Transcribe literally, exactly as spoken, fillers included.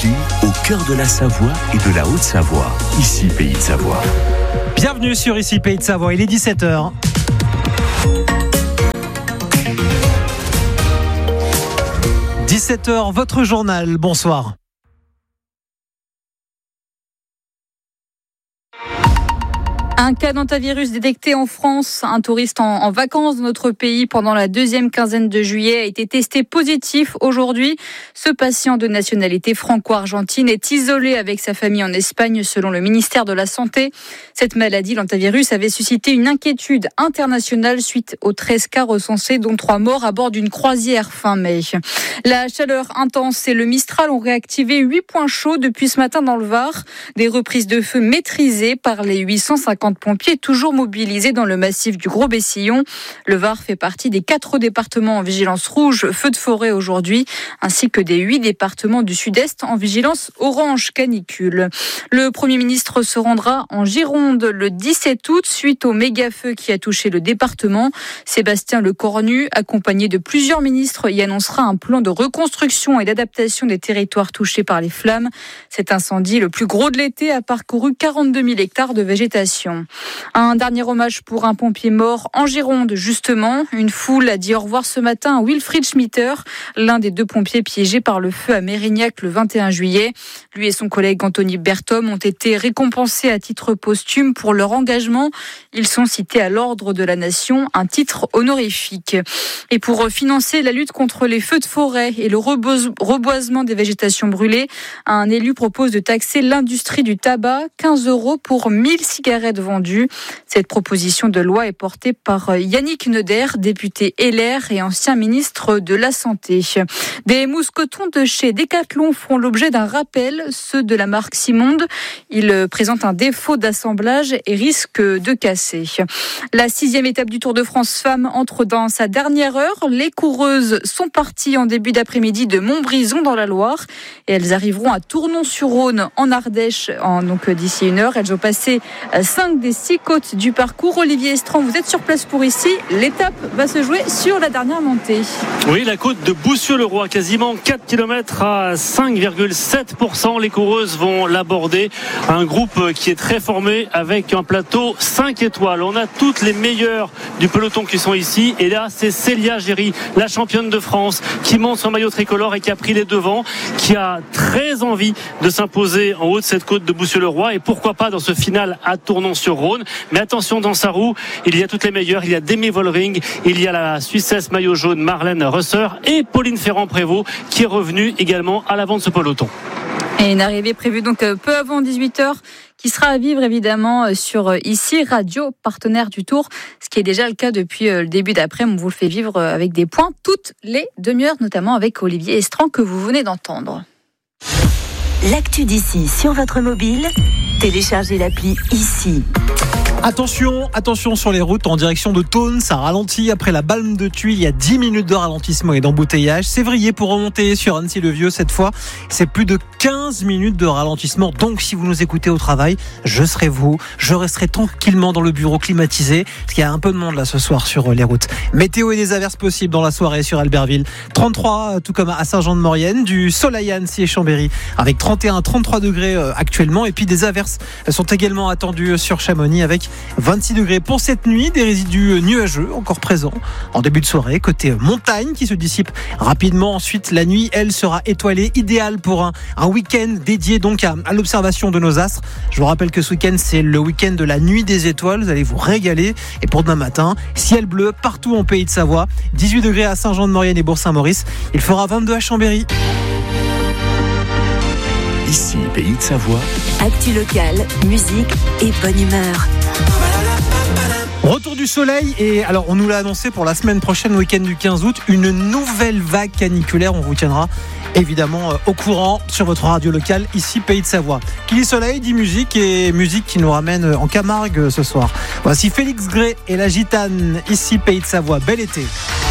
l'appli au cœur de la Savoie et de la Haute-Savoie. Ici, Pays de Savoie. Bienvenue sur Ici, Pays de Savoie. Il est dix-sept heures. dix-sept heures, votre journal. Bonsoir. Un cas d'hantavirus détecté en France. Un touriste en, en vacances dans notre pays pendant la deuxième quinzaine de juillet a été testé positif aujourd'hui. Ce patient de nationalité franco-argentine est isolé avec sa famille en Espagne selon le ministère de la Santé. Cette maladie, l'hantavirus, avait suscité une inquiétude internationale suite aux treize cas recensés, dont trois morts à bord d'une croisière fin mai. La chaleur intense et le Mistral ont réactivé huit points chauds depuis ce matin dans le Var. Des reprises de feu maîtrisées par les huit cent cinquante pompiers toujours mobilisés dans le massif du Gros-Bessillon. Le Var fait partie des quatre départements en vigilance rouge feu de forêt aujourd'hui, ainsi que des huit départements du sud-est en vigilance orange canicule. Le Premier ministre se rendra en Gironde le dix-sept août suite au méga-feu qui a touché le département. Sébastien Lecornu, accompagné de plusieurs ministres, y annoncera un plan de reconstruction et d'adaptation des territoires touchés par les flammes. Cet incendie, le plus gros de l'été, a parcouru quarante-deux mille hectares de végétation. Un dernier hommage pour un pompier mort en Gironde, justement. Une foule a dit au revoir ce matin à Wilfried Schmitter, l'un des deux pompiers piégés par le feu à Mérignac le vingt et un juillet. Lui et son collègue Anthony Berthom ont été récompensés à titre posthume pour leur engagement. Ils sont cités à l'Ordre de la Nation, un titre honorifique. Et pour financer la lutte contre les feux de forêt et le reboisement des végétations brûlées, un élu propose de taxer l'industrie du tabac, quinze euros pour mille cigarettes vendues. Cette proposition de loi est portée par Yannick Neuder, député L R et ancien ministre de la Santé. Des mousquetons de chez Decathlon font l'objet d'un rappel, ceux de la marque Simonde. Ils présentent un défaut d'assemblage et risquent de casser. La sixième étape du Tour de France Femmes entre dans sa dernière heure. Les coureuses sont parties en début d'après-midi de Montbrison dans la Loire et elles arriveront à Tournon-sur-Rhône en Ardèche en, donc d'ici une heure. Elles ont passé cinq des six côtes du parcours. Olivier Estran, vous êtes sur place pour ici. L'étape va se jouer sur la dernière montée. Oui, la côte de Boussieu-le-Roi, quasiment quatre kilomètres à cinq virgule sept pour cent. Les coureuses vont l'aborder. Un groupe qui est très formé avec un plateau cinq étoiles. On a toutes les meilleures du peloton qui sont ici. Et là, c'est Célia Géry, la championne de France, qui monte son maillot tricolore et qui a pris les devants, qui a très envie de s'imposer en haut de cette côte de Boussieu-le-Roi. Et pourquoi pas dans ce final à Tournon-sur-Rhône. Mais attention, dans sa roue, il y a toutes les meilleures. Il y a Demi Vollering, il y a la Suissesse maillot jaune Marlène Rösser et Pauline Ferrand-Prévot qui est revenue également à l'avant de ce peloton. Et une arrivée prévue donc peu avant dix-huit heures qui sera à vivre évidemment sur Ici Radio, partenaire du Tour, ce qui est déjà le cas depuis le début d'après-midi. On vous le fait vivre avec des points toutes les demi-heures, notamment avec Olivier Estran que vous venez d'entendre. L'actu d'ici sur votre mobile, téléchargez l'appli Ici. Attention, attention sur les routes en direction de Thônes, ça ralentit après la Balme de Thuile, il y a dix minutes de ralentissement et d'embouteillage. Sévrier pour remonter sur Annecy-le-Vieux cette fois, c'est plus de quinze minutes de ralentissement. Donc si vous nous écoutez au travail, je serai vous, je resterai tranquillement dans le bureau climatisé, parce qu'il y a un peu de monde là ce soir sur les routes. Météo et des averses possibles dans la soirée sur Albertville. trente-trois, tout comme à Saint-Jean-de-Maurienne, du soleil à Annecy et Chambéry, avec trente et un à trente-trois degrés actuellement. Et puis des averses sont également attendues sur Chamonix avec vingt-six degrés pour cette nuit, des résidus nuageux encore présents en début de soirée, côté montagne qui se dissipe rapidement. Ensuite, la nuit, elle, sera étoilée, idéale pour un, un week-end dédié donc à, à l'observation de nos astres. Je vous rappelle que ce week-end, c'est le week-end de la nuit des étoiles, vous allez vous régaler. Et pour demain matin, ciel bleu partout en Pays de Savoie, dix-huit degrés à Saint-Jean-de-Maurienne et Bourg-Saint-Maurice, il fera vingt-deux à Chambéry. Ici, Pays de Savoie. Actu locale, musique et bonne humeur. Retour du soleil et alors on nous l'a annoncé pour la semaine prochaine, week-end du quinze août, une nouvelle vague caniculaire. On vous tiendra évidemment au courant sur votre radio locale, ici Pays de Savoie. Qui dit soleil dit musique et musique qui nous ramène en Camargue ce soir. Voici Félix Gray et la Gitane, ici Pays de Savoie. Bel été.